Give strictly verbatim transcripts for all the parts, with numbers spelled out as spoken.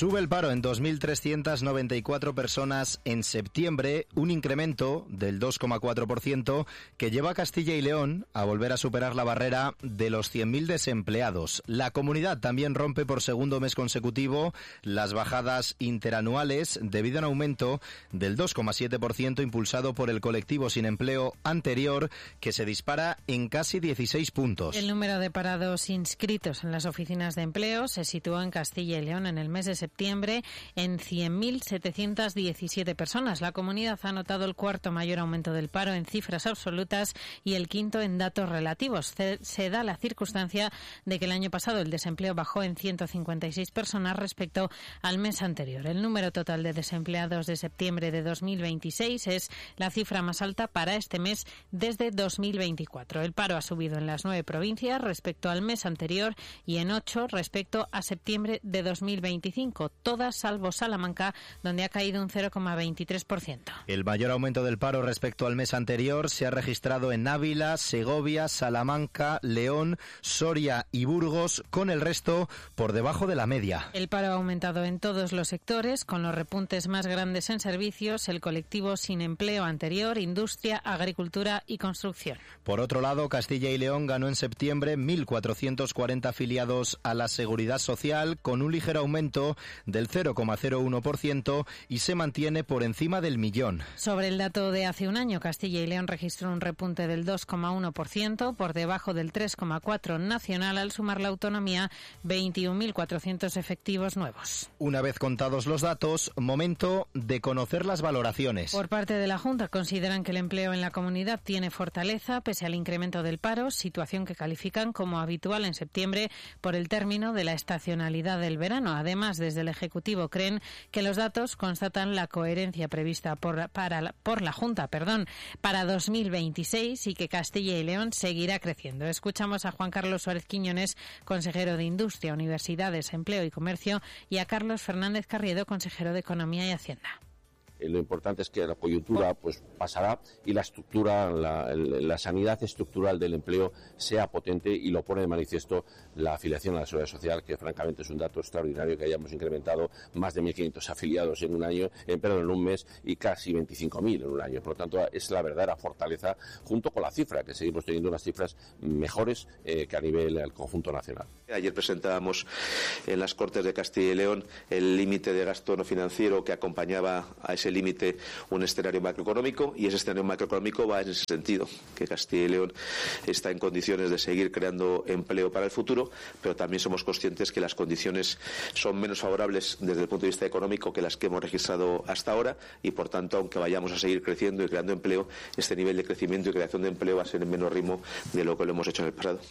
Sube el paro en dos mil trescientas noventa y cuatro personas en septiembre, un incremento del dos coma cuatro por ciento que lleva a Castilla y León a volver a superar la barrera de los cien mil desempleados. La comunidad también rompe por segundo mes consecutivo las bajadas interanuales debido a un aumento del dos coma siete por ciento impulsado por el colectivo sin empleo anterior, que se dispara en casi dieciséis puntos. El número de parados inscritos en las oficinas de empleo se situó en Castilla y León en el mes de septiembre en cien mil setecientas diecisiete personas. La comunidad ha notado el cuarto mayor aumento del paro en cifras absolutas y el quinto en datos relativos. Se, se da la circunstancia de que el año pasado el desempleo bajó en ciento cincuenta y seis personas respecto al mes anterior. El número total de desempleados de septiembre de dos mil veintiséis es la cifra más alta para este mes desde dos mil veinticuatro. El paro ha subido en las nueve provincias respecto al mes anterior y en ocho respecto a septiembre de dos mil veinticinco. Todas salvo Salamanca, donde ha caído un cero coma veintitrés por ciento. El mayor aumento del paro respecto al mes anterior se ha registrado en Ávila, Segovia, Salamanca, León, Soria y Burgos, con el resto por debajo de la media. El paro ha aumentado en todos los sectores, con los repuntes más grandes en servicios, el colectivo sin empleo anterior, industria, agricultura y construcción. Por otro lado, Castilla y León ganó en septiembre mil cuatrocientos cuarenta afiliados a la Seguridad Social, con un ligero aumento del cero coma cero uno por ciento y se mantiene por encima del millón. Sobre el dato de hace un año, Castilla y León registró un repunte del dos coma uno por ciento, por debajo del tres coma cuatro por ciento nacional, al sumar la autonomía veintiún mil cuatrocientos efectivos nuevos. Una vez contados los datos, momento de conocer las valoraciones. Por parte de la Junta, consideran que el empleo en la comunidad tiene fortaleza pese al incremento del paro, situación que califican como habitual en septiembre por el término de la estacionalidad del verano. Además, desde el Ejecutivo creen que los datos constatan la coherencia prevista por, para, por la Junta perdón, para dos mil veintiséis y que Castilla y León seguirá creciendo. Escuchamos a Juan Carlos Suárez Quiñones, consejero de Industria, Universidades, Empleo y Comercio, y a Carlos Fernández Carriedo, consejero de Economía y Hacienda. Lo importante es que la coyuntura pues pasará y la estructura, la, la sanidad estructural del empleo sea potente, y lo pone de manifiesto la afiliación a la Seguridad Social, que francamente es un dato extraordinario, que hayamos incrementado más de mil quinientos afiliados en un año, en, perdón, en un mes, y casi veinticinco mil en un año. Por lo tanto, es la verdadera fortaleza, junto con la cifra, que seguimos teniendo unas cifras mejores eh, que a nivel del conjunto nacional. Ayer presentábamos en las Cortes de Castilla y León el límite de gasto no financiero que acompañaba a ese límite un escenario macroeconómico, y ese escenario macroeconómico va en ese sentido, que Castilla y León está en condiciones de seguir creando empleo para el futuro, pero también somos conscientes que las condiciones son menos favorables desde el punto de vista económico que las que hemos registrado hasta ahora, y por tanto, aunque vayamos a seguir creciendo y creando empleo, este nivel de crecimiento y creación de empleo va a ser en menor ritmo de lo que lo hemos hecho en el pasado.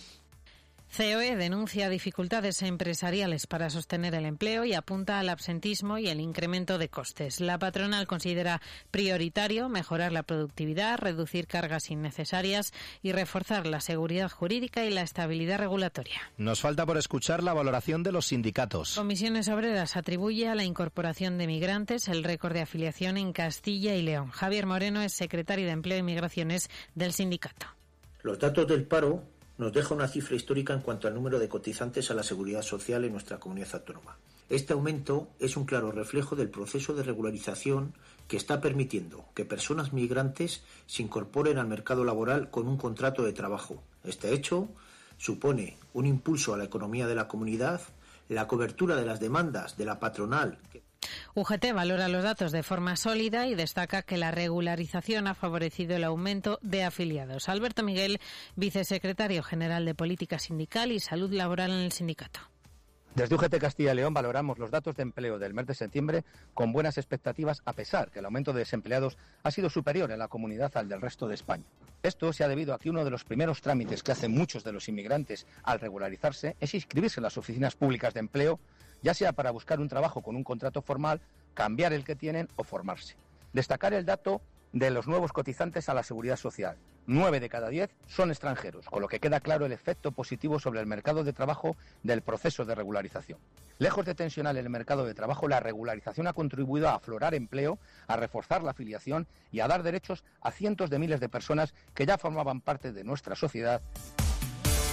C O E denuncia dificultades empresariales para sostener el empleo y apunta al absentismo y el incremento de costes. La patronal considera prioritario mejorar la productividad, reducir cargas innecesarias y reforzar la seguridad jurídica y la estabilidad regulatoria. Nos falta por escuchar la valoración de los sindicatos. Comisiones Obreras atribuye a la incorporación de migrantes el récord de afiliación en Castilla y León. Javier Moreno es secretario de Empleo y Migraciones del sindicato. Los datos del paro nos deja una cifra histórica en cuanto al número de cotizantes a la Seguridad Social en nuestra comunidad autónoma. Este aumento es un claro reflejo del proceso de regularización que está permitiendo que personas migrantes se incorporen al mercado laboral con un contrato de trabajo. Este hecho supone un impulso a la economía de la comunidad, la cobertura de las demandas de la patronal. U G T valora los datos de forma sólida y destaca que la regularización ha favorecido el aumento de afiliados. Alberto Miguel, vicesecretario general de Política Sindical y Salud Laboral en el sindicato. Desde U G T Castilla y León valoramos los datos de empleo del mes de septiembre con buenas expectativas, a pesar que el aumento de desempleados ha sido superior en la comunidad al del resto de España. Esto se ha debido a que uno de los primeros trámites que hacen muchos de los inmigrantes al regularizarse es inscribirse en las oficinas públicas de empleo, ya sea para buscar un trabajo con un contrato formal, cambiar el que tienen o formarse. Destacar el dato de los nuevos cotizantes a la Seguridad Social. Nueve de cada diez son extranjeros, con lo que queda claro el efecto positivo sobre el mercado de trabajo del proceso de regularización. Lejos de tensionar el mercado de trabajo, la regularización ha contribuido a aflorar empleo, a reforzar la afiliación y a dar derechos a cientos de miles de personas que ya formaban parte de nuestra sociedad.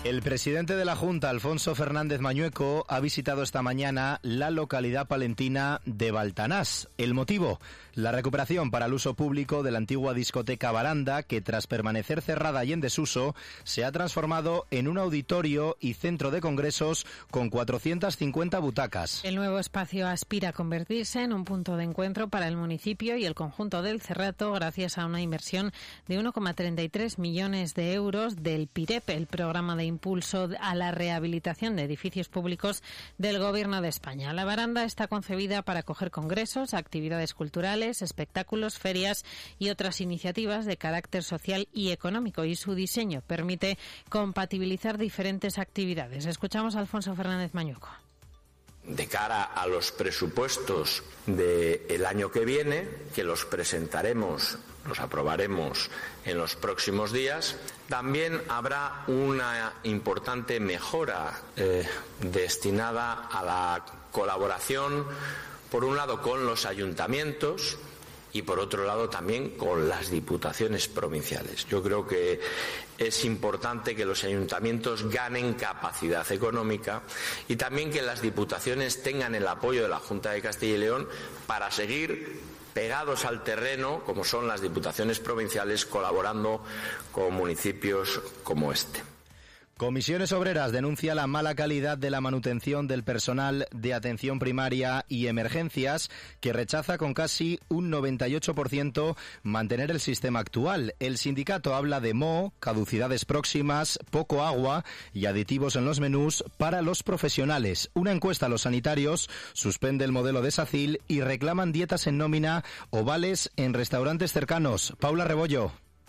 El presidente de la Junta, Alfonso Fernández Mañueco, ha visitado esta mañana la localidad palentina de Baltanás. El motivo, la recuperación para el uso público de la antigua discoteca Baranda, que tras permanecer cerrada y en desuso, se ha transformado en un auditorio y centro de congresos con cuatrocientas cincuenta butacas. El nuevo espacio aspira a convertirse en un punto de encuentro para el municipio y el conjunto del Cerrato gracias a una inversión de uno coma treinta y tres millones de euros del PIREP, el programa de impulso a la rehabilitación de edificios públicos del Gobierno de España. La Baranda está concebida para acoger congresos, actividades culturales, espectáculos, ferias y otras iniciativas de carácter social y económico, y su diseño permite compatibilizar diferentes actividades. Escuchamos a Alfonso Fernández Mañueco. De cara a los presupuestos del año que viene, que los presentaremos, los aprobaremos en los próximos días, también habrá una importante mejora eh, destinada a la colaboración, por un lado, con los ayuntamientos y, por otro lado, también con las diputaciones provinciales. Yo creo que es importante que los ayuntamientos ganen capacidad económica y también que las diputaciones tengan el apoyo de la Junta de Castilla y León para seguir pegados al terreno, como son las diputaciones provinciales, colaborando con municipios como este. Comisiones Obreras denuncia la mala calidad de la manutención del personal de atención primaria y emergencias, que rechaza con casi un noventa y ocho por ciento mantener el sistema actual. El sindicato habla de moho, caducidades próximas, poco agua y aditivos en los menús para los profesionales. Una encuesta a los sanitarios suspende el modelo de SACIL y reclaman dietas en nómina o vales en restaurantes cercanos. Paula Rebollo.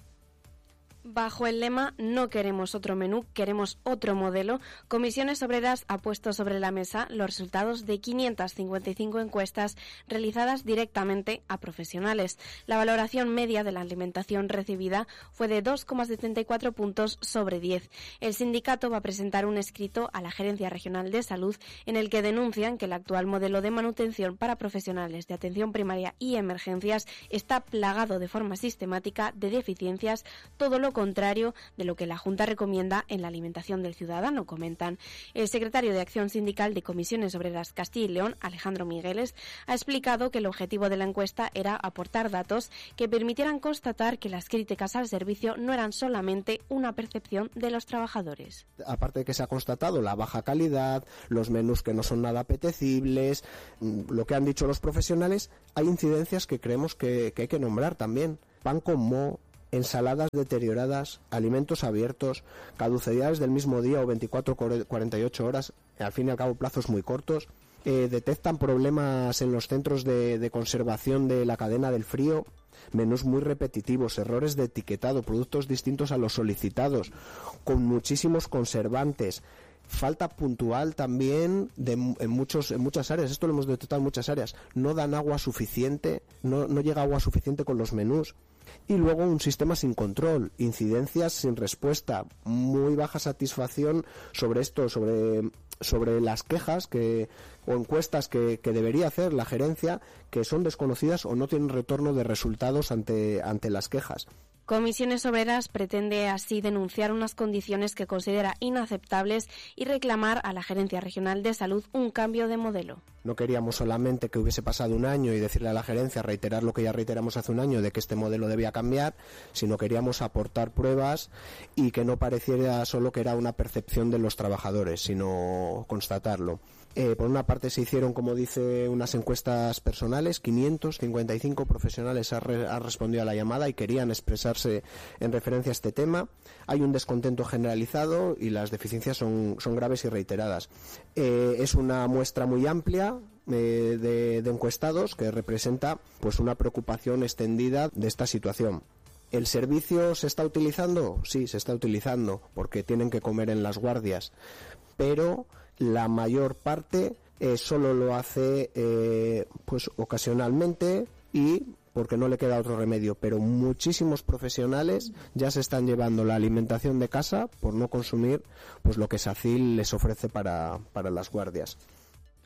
Bajo el lema "No queremos otro menú, queremos otro modelo", Comisiones Obreras ha puesto sobre la mesa los resultados de quinientas cincuenta y cinco encuestas realizadas directamente a profesionales. La valoración media de la alimentación recibida fue de dos coma setenta y cuatro puntos sobre diez. El sindicato va a presentar un escrito a la Gerencia Regional de Salud en el que denuncian que el actual modelo de manutención para profesionales de atención primaria y emergencias está plagado de forma sistemática de deficiencias, todo lo contrario de lo que la Junta recomienda en la alimentación del ciudadano, comentan. El secretario de Acción Sindical de Comisiones Obreras Castilla y León, Alejandro Migueles, ha explicado que el objetivo de la encuesta era aportar datos que permitieran constatar que las críticas al servicio no eran solamente una percepción de los trabajadores. Aparte de que se ha constatado la baja calidad, los menús que no son nada apetecibles, lo que han dicho los profesionales, hay incidencias que creemos que, que hay que nombrar también. Pan con moho, ensaladas deterioradas, alimentos abiertos, caducidades del mismo día o veinticuatro a cuarenta y ocho horas, al fin y al cabo plazos muy cortos. Eh, detectan problemas en los centros de, de conservación de la cadena del frío, menús muy repetitivos, errores de etiquetado, productos distintos a los solicitados, con muchísimos conservantes. Falta puntual también de, en, muchos, en muchas áreas, esto lo hemos detectado en muchas áreas, no dan agua suficiente, no, no llega agua suficiente con los menús. Y luego un sistema sin control, incidencias sin respuesta, muy baja satisfacción sobre esto, sobre, sobre las quejas que, o encuestas que, que debería hacer la gerencia, que son desconocidas o no tienen retorno de resultados ante, ante las quejas. Comisiones Obreras pretende así denunciar unas condiciones que considera inaceptables y reclamar a la Gerencia Regional de Salud un cambio de modelo. No queríamos solamente que hubiese pasado un año y decirle a la gerencia, reiterar lo que ya reiteramos hace un año, de que este modelo debía cambiar, sino queríamos aportar pruebas y que no pareciera solo que era una percepción de los trabajadores, sino constatarlo. Eh, por una parte se hicieron, como dice, unas encuestas personales, quinientos cincuenta y cinco profesionales han, re, han respondido a la llamada y querían expresarse en referencia a este tema. Hay un descontento generalizado y las deficiencias son, son graves y reiteradas. Eh, es una muestra muy amplia eh, de, de encuestados que representa pues una preocupación extendida de esta situación. ¿El servicio se está utilizando? Sí, se está utilizando porque tienen que comer en las guardias, pero la mayor parte eh, solo lo hace eh, pues ocasionalmente y porque no le queda otro remedio, pero muchísimos profesionales ya se están llevando la alimentación de casa por no consumir pues lo que SACIL les ofrece para, para las guardias.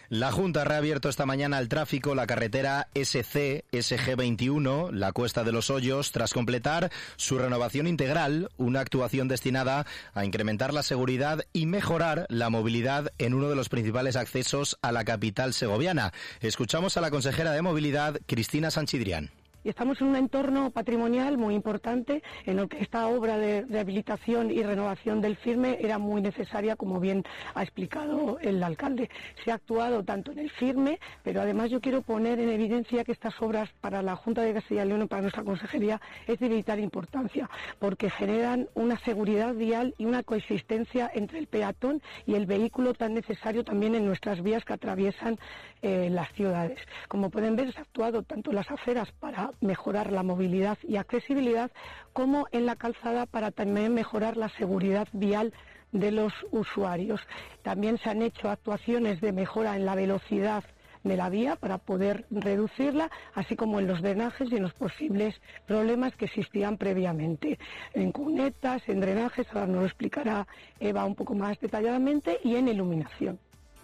La Junta ha reabierto esta mañana al tráfico la carretera S C S G veintiuno, la Cuesta de los Hoyos, tras completar su renovación integral, una actuación destinada a incrementar la seguridad y mejorar la movilidad en uno de los principales accesos a la capital segoviana. Escuchamos a la consejera de Movilidad, Cristina Sanchidrián. Y estamos en un entorno patrimonial muy importante en el que esta obra de rehabilitación y renovación del firme era muy necesaria, como bien ha explicado el alcalde. Se ha actuado tanto en el firme, pero además yo quiero poner en evidencia que estas obras para la Junta de Castilla y León y para nuestra consejería es de vital importancia, porque generan una seguridad vial y una coexistencia entre el peatón y el vehículo tan necesario también en nuestras vías que atraviesan eh, las ciudades. Como pueden ver, se ha actuado tanto en las aceras para mejorar la movilidad y accesibilidad, como en la calzada para también mejorar la seguridad vial de los usuarios. También se han hecho actuaciones de mejora en la velocidad de la vía para poder reducirla, así como en los drenajes y en los posibles problemas que existían previamente, en cunetas, en drenajes, ahora nos lo explicará Eva un poco más detalladamente, y en iluminación.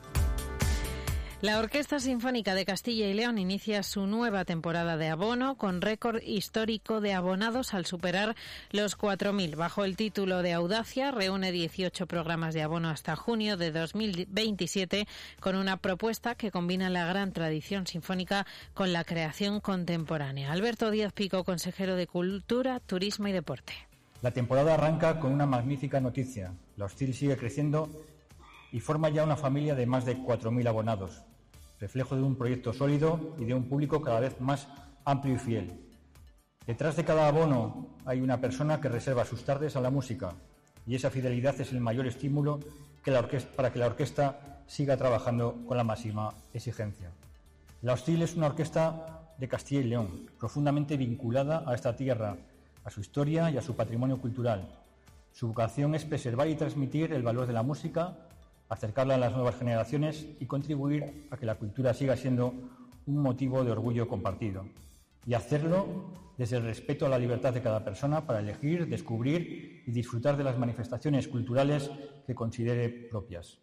La Orquesta Sinfónica de Castilla y León inicia su nueva temporada de abono con récord histórico de abonados al superar los cuatro mil. Bajo el título de Audacia, reúne dieciocho programas de abono hasta junio de dos mil veintisiete con una propuesta que combina la gran tradición sinfónica con la creación contemporánea. Alberto Díaz Pico, consejero de Cultura, Turismo y Deporte. La temporada arranca con una magnífica noticia. La Hostil sigue creciendo y forma ya una familia de más de cuatro mil abonados, reflejo de un proyecto sólido y de un público cada vez más amplio y fiel. Detrás de cada abono hay una persona que reserva sus tardes a la música, y esa fidelidad es el mayor estímulo que la orquesta, para que la orquesta siga trabajando con la máxima exigencia. La Hostil es una orquesta de Castilla y León, profundamente vinculada a esta tierra, a su historia y a su patrimonio cultural. Su vocación es preservar y transmitir el valor de la música, acercarla a las nuevas generaciones y contribuir a que la cultura siga siendo un motivo de orgullo compartido. Y hacerlo desde el respeto a la libertad de cada persona para elegir, descubrir y disfrutar de las manifestaciones culturales que considere propias.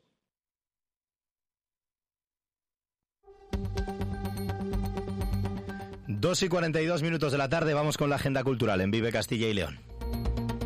dos y cuarenta y dos minutos de la tarde, vamos con la agenda cultural en Vive Castilla y León.